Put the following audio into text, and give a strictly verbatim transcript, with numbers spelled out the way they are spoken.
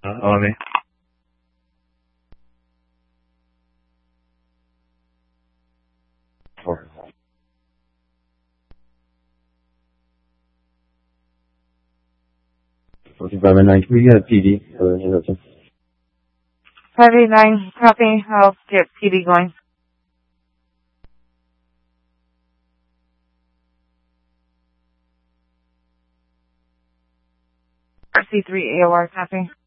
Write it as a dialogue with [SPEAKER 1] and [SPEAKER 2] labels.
[SPEAKER 1] Uh, on me. Four. forty-five and nine. Can we get a P D for Hamilton?
[SPEAKER 2] five eight nine, copy. I'll get P D going. R C three A O R, copy.